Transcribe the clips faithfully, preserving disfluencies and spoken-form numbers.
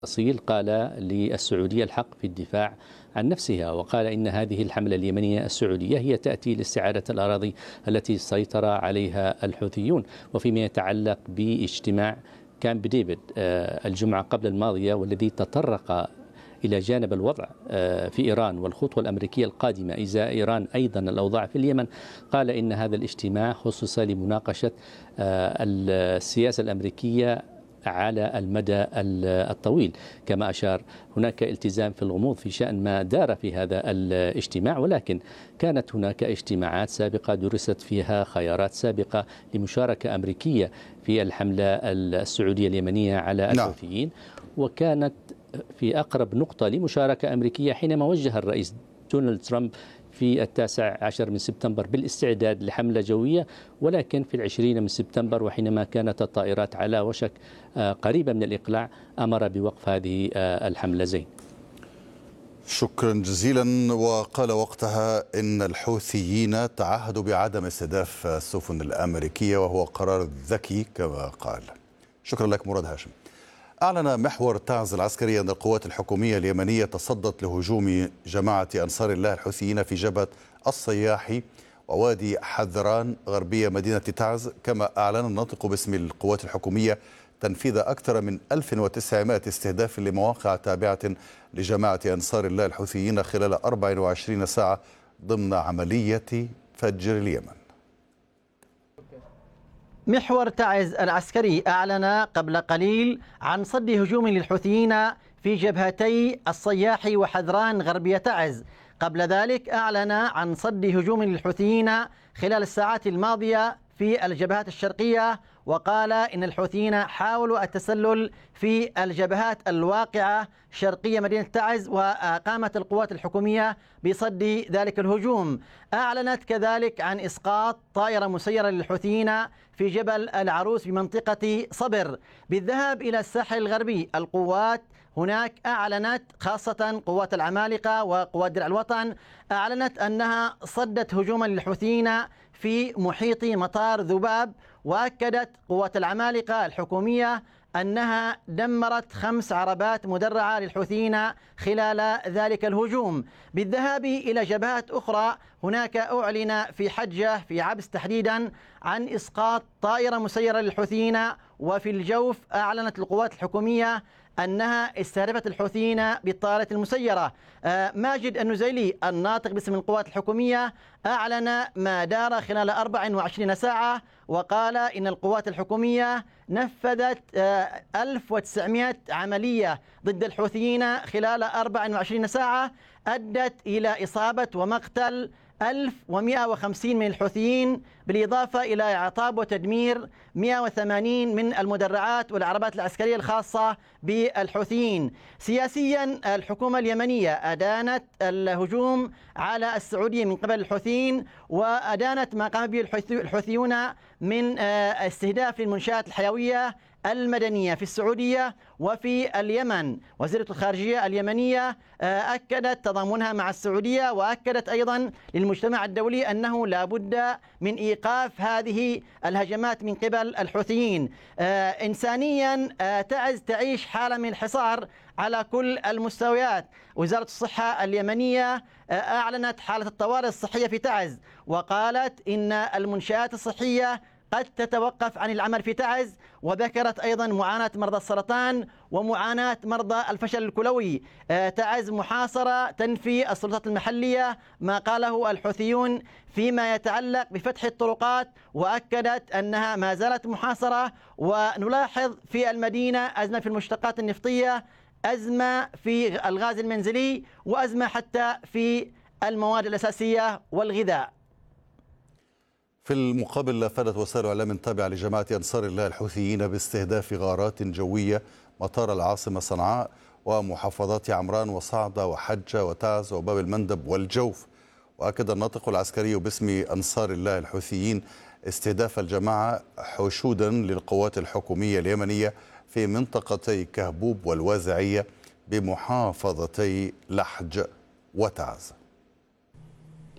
أصيل قال للسعودية الحق في الدفاع عن نفسها، وقال إن هذه الحملة اليمنية السعودية هي تأتي لاستعادة الأراضي التي سيطر عليها الحوثيون. وفيما يتعلق باجتماع كامب ديفيد الجمعة قبل الماضية والذي تطرق إلى جانب الوضع في إيران والخطوة الأمريكية القادمة إزاء إيران أيضا الأوضاع في اليمن، قال إن هذا الاجتماع خصص لمناقشة السياسة الأمريكية على المدى الطويل. كما أشار هناك التزام في الغموض في شأن ما دار في هذا الاجتماع، ولكن كانت هناك اجتماعات سابقة درست فيها خيارات سابقة لمشاركة أمريكية في الحملة السعودية اليمنية على الحوثيين، وكانت في أقرب نقطة لمشاركة أمريكية حينما وجه الرئيس دونالد ترامب في التاسع عشر من سبتمبر بالاستعداد لحملة جوية، ولكن في العشرين من سبتمبر وحينما كانت الطائرات على وشك قريبة من الإقلاع أمر بوقف هذه الحملة. زين، شكرا جزيلا. وقال وقتها إن الحوثيين تعهدوا بعدم استهداف السفن الأمريكية وهو قرار ذكي كما قال. شكرا لك مراد هاشم. أعلن محور تعز العسكري أن القوات الحكومية اليمنية تصدت لهجوم جماعة أنصار الله الحوثيين في جبهة الصياحي ووادي حذران غربية مدينة تعز. كما أعلن الناطق باسم القوات الحكومية تنفيذ أكثر من ألف وتسعمائة استهداف لمواقع تابعة لجماعة أنصار الله الحوثيين خلال أربع وعشرين ساعة ضمن عملية فجر اليمن. محور تعز العسكري أعلن قبل قليل عن صد هجوم للحوثيين في جبهتي الصياحي وحذران غربية تعز. قبل ذلك أعلن عن صد هجوم للحوثيين خلال الساعات الماضية في الجبهات الشرقية، وقال إن الحوثيين حاولوا التسلل في الجبهات الواقعة شرقية مدينة تعز، وقامت القوات الحكومية بصد ذلك الهجوم. أعلنت كذلك عن إسقاط طائرة مسيرة للحوثيين في جبل العروس بمنطقة صبر. بالذهاب إلى الساحل الغربي القوات هناك أعلنت، خاصة قوات العمالقة وقوات درع الوطن، أعلنت أنها صدت هجوما للحوثيين في محيط مطار ذباب. وأكدت قوات العمالقة الحكومية أنها دمرت خمس عربات مدرعة للحوثيين خلال ذلك الهجوم. بالذهاب إلى جبهات أخرى هناك أعلن في حجة في عبس تحديدا عن إسقاط طائرة مسيرة للحوثيين، وفي الجوف أعلنت القوات الحكومية أنها استهدفت الحوثيين بالطائرة المسيرة. ماجد النزيلي الناطق باسم القوات الحكومية أعلن ما دار خلال أربع وعشرين ساعة، وقال إن القوات الحكومية نفذت ألف وتسعمائة عملية ضد الحوثيين خلال أربع وعشرين ساعة أدت إلى إصابة ومقتل ألف ومئة وخمسين من الحوثيين، بالإضافة إلى إعطاب وتدمير مئة وثمانين من المدرعات والعربات العسكرية الخاصة بالحوثيين. سياسيا الحكومة اليمنية أدانت الهجوم على السعودية من قبل الحوثيين، وأدانت ما قام به الحوثيون من استهداف المنشآت الحيوية المدنية في السعودية وفي اليمن. وزيرة الخارجية اليمنية أكدت تضامنها مع السعودية، وأكدت أيضا للمجتمع الدولي أنه لا بد من إيقاف هذه الهجمات من قبل الحوثيين. إنسانيا تعز تعيش حالة من الحصار على كل المستويات. وزارة الصحة اليمنية أعلنت حالة الطوارئ الصحية في تعز، وقالت إن المنشآت الصحية قد تتوقف عن العمل في تعز، وذكرت أيضا معاناة مرضى السرطان ومعاناة مرضى الفشل الكلوي. تعز محاصرة، تنفي السلطات المحلية ما قاله الحوثيون فيما يتعلق بفتح الطرقات، وأكدت أنها ما زالت محاصرة. ونلاحظ في المدينة أزمة في المشتقات النفطية، أزمة في الغاز المنزلي، وأزمة حتى في المواد الأساسية والغذاء. في المقابل أفادت وسائل إعلام تابعة لجماعة أنصار الله الحوثيين باستهداف غارات جوية مطار العاصمة صنعاء ومحافظات عمران وصعدة وحجة وتعز وباب المندب والجوف. وأكد الناطق العسكري باسم أنصار الله الحوثيين استهداف الجماعة حشودا للقوات الحكومية اليمنية في منطقتي كهبوب والوازعية بمحافظتي لحج وتعز.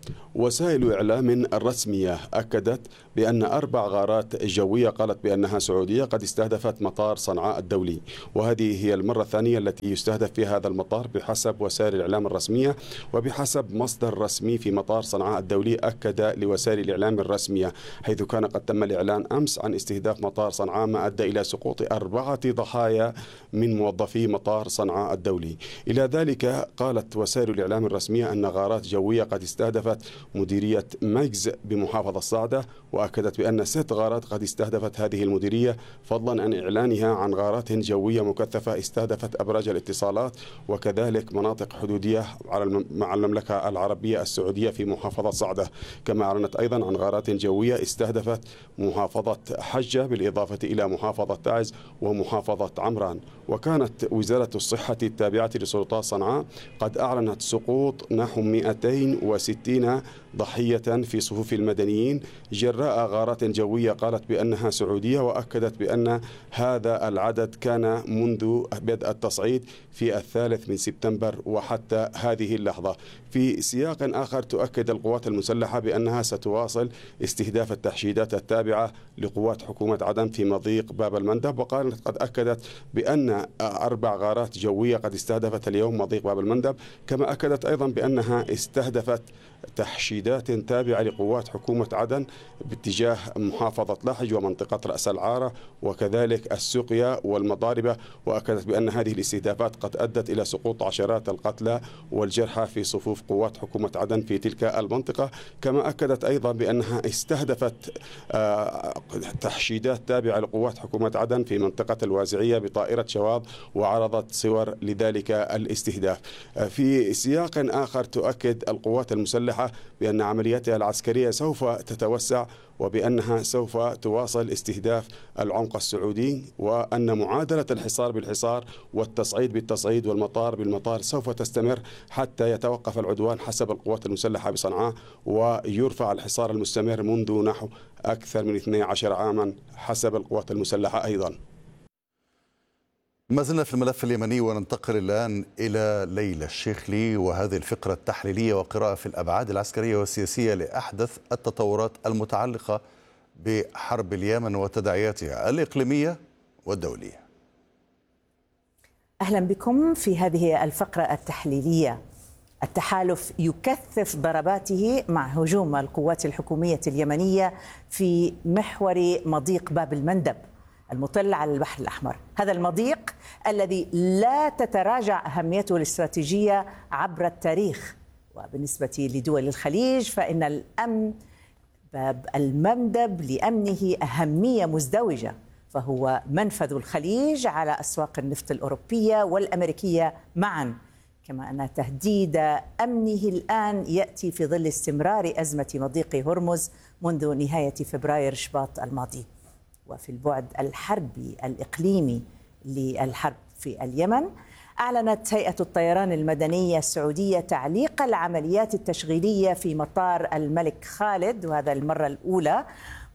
وسائل إعلام رسمية أكدت بأن أربع غارات جوية قالت بأنها سعودية قد استهدفت مطار صنعاء الدولي، وهذه هي المرة الثانية التي يستهدف فيها هذا المطار بحسب وسائل الإعلام الرسمية. وبحسب مصدر رسمي في مطار صنعاء الدولي أكد لوسائل الإعلام الرسمية حيث كان قد تم الإعلان أمس عن استهداف مطار صنعاء ما أدى إلى سقوط أربعة ضحايا من موظفي مطار صنعاء الدولي. إلى ذلك قالت وسائل الإعلام الرسمية أن غارات جوية قد استهدفت مديرية ميجز بمحافظة صعدة، وأكدت بأن ست غارات قد استهدفت هذه المديرية، فضلا عن إعلانها عن غارات جوية مكثفة استهدفت أبراج الاتصالات وكذلك مناطق حدودية مع المملكة العربية السعودية في محافظة صعدة. كما أعلنت أيضا عن غارات جوية استهدفت محافظة حجة بالإضافة إلى محافظة تعز ومحافظة عمران. وكانت وزارة الصحة التابعة لسلطات صنعاء قد أعلنت سقوط نحو مئتين وستين ضحية في صفوف المدنيين جراء غارات جوية قالت بأنها سعودية، وأكدت بأن هذا العدد كان منذ بدء التصعيد في الثالث من سبتمبر وحتى هذه اللحظة. في سياق آخر تؤكد القوات المسلحة بأنها ستواصل استهداف التحشيدات التابعة لقوات حكومة عدن في مضيق باب المندب، وقالت قد أكدت بأن أربع غارات جوية قد استهدفت اليوم مضيق باب المندب. كما أكدت أيضا بأنها استهدفت تحشيدات تابعة لقوات حكومة عدن باتجاه محافظة لاحج ومنطقة رأس العارة وكذلك السقيا والمضاربة، وأكدت بأن هذه الاستهدافات قد أدت إلى سقوط عشرات القتلى والجرحى في صفوف قوات حكومة عدن في تلك المنطقة. كما أكدت أيضا بأنها استهدفت تحشيدات تابعة لقوات حكومة عدن في منطقة الوازعية بطائرة شواظ وعرضت صور لذلك الاستهداف. في سياق آخر تؤكد القوات المسلحة بأن عملياتها العسكرية سوف تتوسع وبأنها سوف تواصل استهداف العمق السعودي، وأن معادلة الحصار بالحصار والتصعيد بالتصعيد والمطار بالمطار سوف تستمر حتى يتوقف العدوان حسب القوات المسلحة بصنعاء ويرفع الحصار المستمر منذ نحو أكثر من اثني عشر عاما حسب القوات المسلحة أيضا. ما زلنا في الملف اليمني وننتقل الآن إلى ليلى الشيخلي وهذه الفقرة التحليلية وقراءة في الأبعاد العسكرية والسياسية لأحدث التطورات المتعلقة بحرب اليمن وتداعياتها الإقليمية والدولية. أهلا بكم في هذه الفقرة التحليلية. التحالف يكثف ضرباته مع هجوم القوات الحكومية اليمنية في محور مضيق باب المندب المطل على البحر الأحمر. هذا المضيق الذي لا تتراجع أهميته الاستراتيجية عبر التاريخ، وبالنسبة لدول الخليج فإن الأمن باب المندب لأمنه أهمية مزدوجة، فهو منفذ الخليج على أسواق النفط الأوروبية والأمريكية معا، كما أن تهديد أمنه الآن يأتي في ظل استمرار أزمة مضيق هرمز منذ نهاية فبراير شباط الماضي. وفي البعد الحربي الإقليمي للحرب في اليمن، أعلنت هيئة الطيران المدنية السعودية تعليق العمليات التشغيلية في مطار الملك خالد، وهذا المرة الأولى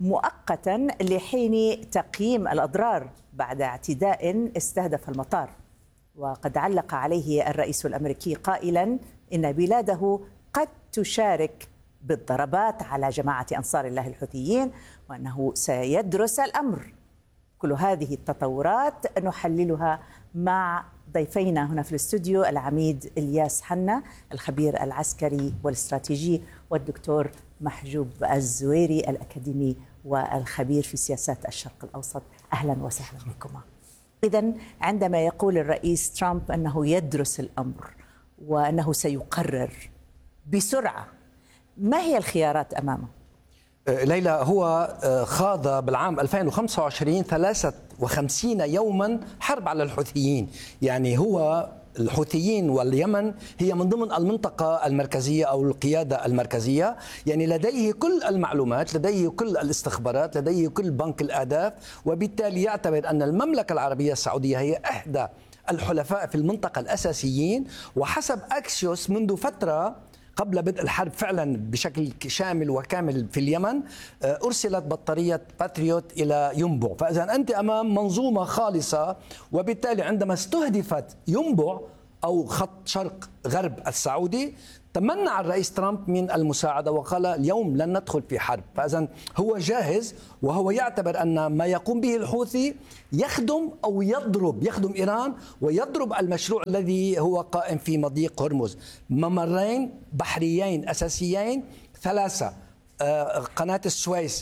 مؤقتا لحين تقييم الأضرار بعد اعتداء استهدف المطار. وقد علق عليه الرئيس الأمريكي قائلا إن بلاده قد تشارك بالضربات على جماعة أنصار الله الحوثيين وأنه سيدرس الأمر. كل هذه التطورات نحللها مع ضيفينا هنا في الاستوديو، العميد إلياس حنا الخبير العسكري والاستراتيجي، والدكتور محجوب الزويري الأكاديمي والخبير في سياسات الشرق الأوسط. أهلا وسهلا بكما. إذن عندما يقول الرئيس ترامب أنه يدرس الأمر وأنه سيقرر بسرعة، ما هي الخيارات أمامه؟ ليلى، هو خاض بالعام ألفين وخمسة وعشرين ثلاثة وخمسين يوما حرب على الحوثيين. يعني هو الحوثيين واليمن هي من ضمن المنطقة المركزية أو القيادة المركزية، يعني لديه كل المعلومات، لديه كل الاستخبارات، لديه كل بنك الأهداف، وبالتالي يعتبر أن المملكة العربية السعودية هي إحدى الحلفاء في المنطقة الأساسيين. وحسب أكسيوس منذ فترة قبل بدء الحرب فعلا بشكل شامل وكامل في اليمن أرسلت بطارية باتريوت إلى ينبع. فإذا أنت أمام منظومة خالصة، وبالتالي عندما استهدفت ينبع أو خط شرق غرب السعودي، تمنع الرئيس ترامب من المساعدة وقال اليوم لن ندخل في حرب. فإذن هو جاهز، وهو يعتبر أن ما يقوم به الحوثي يخدم أو يضرب يخدم إيران ويضرب المشروع الذي هو قائم في مضيق هرمز. ممرين بحريين أساسيين ثلاثة، قناة السويس،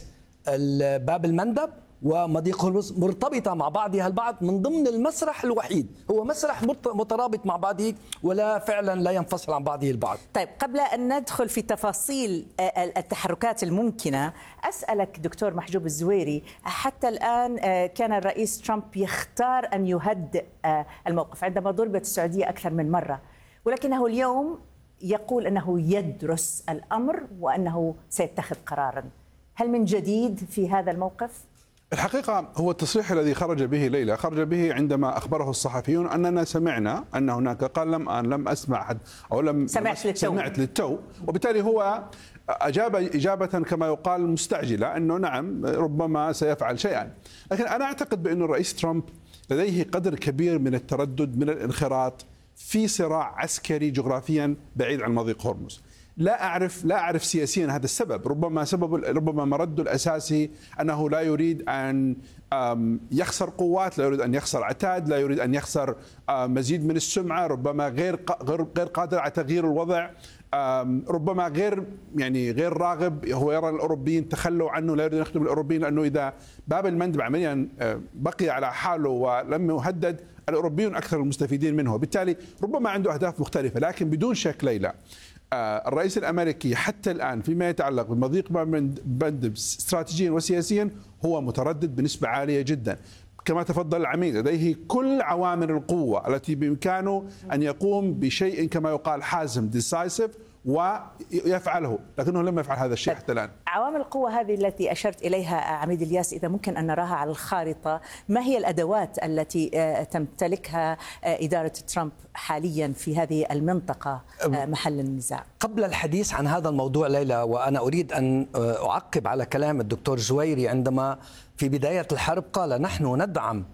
باب المندب، ومضيق هرمز، مرتبطة مع بعضها البعض من ضمن المسرح الوحيد. هو مسرح مترابط مع بعضه ولا فعلا لا ينفصل عن بعضه البعض. طيب، قبل أن ندخل في تفاصيل التحركات الممكنة، أسألك دكتور محجوب الزويري، حتى الآن كان الرئيس ترامب يختار أن يهدئ الموقف عندما ضربت السعودية أكثر من مرة، ولكنه اليوم يقول أنه يدرس الأمر وأنه سيتخذ قرارا. هل من جديد في هذا الموقف؟ الحقيقة هو التصريح الذي خرج به ليلى خرج به عندما أخبره الصحفيون أننا سمعنا أن هناك، قال لم أن لم أسمع حد أو لم سمعت للتو. سمعت للتو، وبالتالي هو أجاب إجابة كما يقال مستعجلة أنه نعم ربما سيفعل شيئا. لكن أنا أعتقد بأن الرئيس ترامب لديه قدر كبير من التردد، من الانخراط في صراع عسكري جغرافيا بعيد عن مضيق هرمز. لا أعرف لا أعرف سياسيا هذا السبب، ربما سبب ربما مرده الأساسي أنه لا يريد أن يخسر قوات، لا يريد أن يخسر عتاد، لا يريد أن يخسر مزيد من السمعة، ربما غير غير قادر على تغيير الوضع، ربما غير يعني غير راغب. هو يرى الأوروبيين تخلوا عنه، لا يريد أن يخدم الأوروبيين، لأنه إذا باب المندب عمليا بقي على حاله ولم يهدد، الأوروبيون أكثر المستفيدين منه، وبالتالي ربما عنده أهداف مختلفة. لكن بدون شك ليلى، الرئيس الأمريكي حتى الآن فيما يتعلق بمضيق باب المندب استراتيجيا وسياسيا هو متردد بنسبة عالية جدا. كما تفضل العميد، لديه كل عوامل القوة التي بإمكانه أن يقوم بشيء كما يقال حازم decisive ويفعله، لكنه لم يفعل هذا الشيء حتى الآن. عوامل القوة هذه التي أشرت إليها عميد الياس، إذا ممكن أن نراها على الخارطة، ما هي الأدوات التي تمتلكها إدارة ترامب حاليا في هذه المنطقة محل النزاع؟ قبل الحديث عن هذا الموضوع ليلى، وأنا أريد أن أعقب على كلام الدكتور زويري عندما في بداية الحرب قال نحن ندعم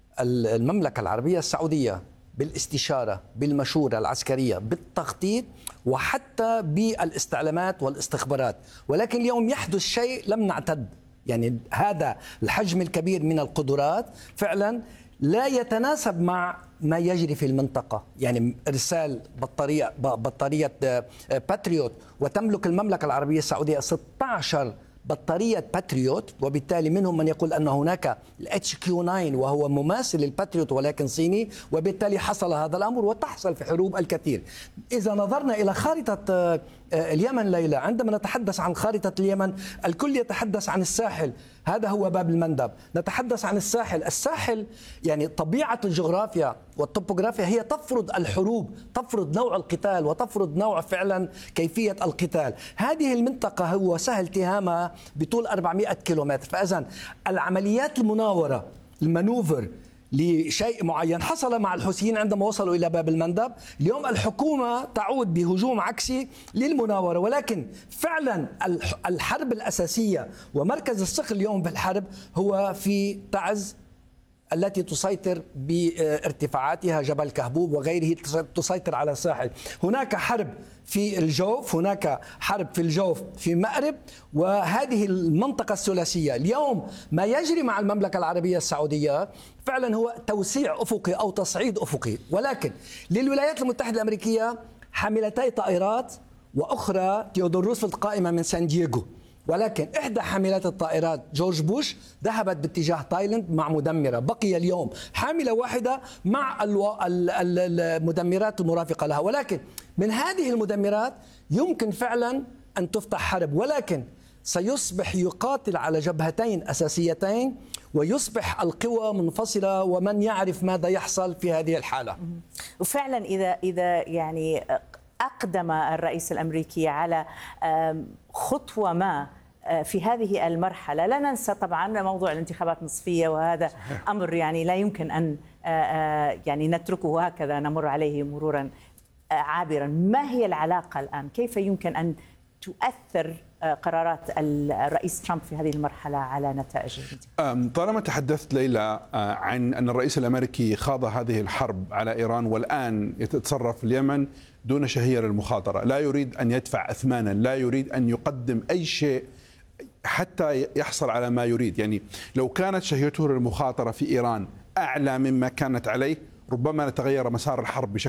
المملكة العربية السعودية بالاستشارة، بالمشورة العسكرية، بالتخطيط، وحتى بالاستعلامات والاستخبارات. ولكن اليوم يحدث شيء لم نعتد، يعني هذا الحجم الكبير من القدرات فعلا لا يتناسب مع ما يجري في المنطقة. يعني إرسال بطارية بطارية باتريوت، وتملك المملكة العربية السعودية ستة عشر بطارية باتريوت، وبالتالي منهم من يقول أن هناك الاتش كيو تسعة وهو مماثل للباتريوت ولكن صيني، وبالتالي حصل هذا الأمر وتحصل في حروب الكثير. إذا نظرنا إلى خارطة اليمن ليلى، عندما نتحدث عن خارطة اليمن الكل يتحدث عن الساحل، هذا هو باب المندب. نتحدث عن الساحل، الساحل يعني طبيعة الجغرافيا والطبوغرافيا هي تفرض الحروب، تفرض نوع القتال وتفرض نوع فعلا كيفية القتال. هذه المنطقة هو سهل التهامها بطول أربعمائة كيلومتر، فإذن العمليات المناورة المانوفر لشيء معين حصل مع الحوثيين عندما وصلوا إلى باب المندب. اليوم الحكومة تعود بهجوم عكسي للمناورة، ولكن فعلا الحرب الأساسية ومركز الصقر اليوم بالحرب هو في تعز التي تسيطر بارتفاعاتها، جبل كهبوب وغيره تسيطر على الساحل. هناك حرب في الجوف، هناك حرب في الجوف في مأرب، وهذه المنطقة الثلاثية. اليوم ما يجري مع المملكة العربية السعودية فعلا هو توسيع أفقي أو تصعيد أفقي، ولكن للولايات المتحدة الأمريكية حاملتي طائرات وأخرى تيودور روزفلت قائمة من سان دييغو، ولكن إحدى حاملات الطائرات جورج بوش ذهبت باتجاه تايلاند مع مدمرة. بقي اليوم حاملة واحدة مع المدمرات المرافقة لها، ولكن من هذه المدمرات يمكن فعلا أن تفتح حرب، ولكن سيصبح يقاتل على جبهتين أساسيتين ويصبح القوى منفصلة، ومن يعرف ماذا يحصل في هذه الحالة. وفعلا إذا إذا يعني أقدم الرئيس الأمريكي على خطوة ما في هذه المرحلة، لا ننسى طبعا موضوع الانتخابات النصفية، وهذا أمر يعني لا يمكن أن يعني نتركه هكذا نمر عليه مرورا عابرا. ما هي العلاقة الآن؟ كيف يمكن أن تؤثر قرارات الرئيس ترامب في هذه المرحلة على نتائج الانتخابات؟ طالما تحدثت ليلى عن أن الرئيس الأمريكي خاض هذه الحرب على إيران والآن يتصرف اليمن دون شهية للمخاطرة، لا يريد أن يدفع أثمانا، لا يريد أن يقدم أي شيء حتى يحصل على ما يريد. يعني لو كانت شهيته للمخاطرة في إيران أعلى مما كانت عليه ربما نتغير مسار الحرب بشكل